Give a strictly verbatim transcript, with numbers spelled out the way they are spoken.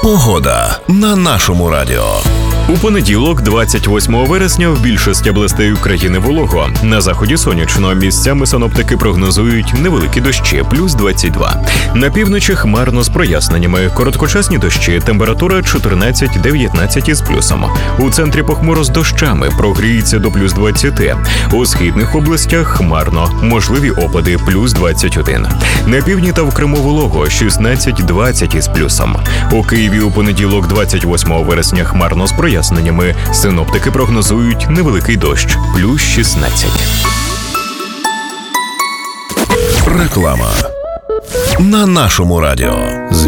Погода на нашому радіо. У понеділок, двадцять восьмого вересня, в більшості областей України волого. На заході сонячно. Місцями синоптики прогнозують невеликі дощі, плюс двадцять два. На півночі хмарно з проясненнями. Короткочасні дощі, температура чотирнадцять дев'ятнадцять із плюсом. У центрі похмуро з дощами, прогріється до плюс двадцять. У східних областях хмарно, можливі опади, плюс двадцять один. На півдні та в Криму волого, шістнадцять двадцять із плюсом. У Києві у понеділок, двадцять восьмого вересня, хмарно з проясненнями. Синоптики прогнозують невеликий дощ, плюс шістнадцять. Реклама на нашому радіо.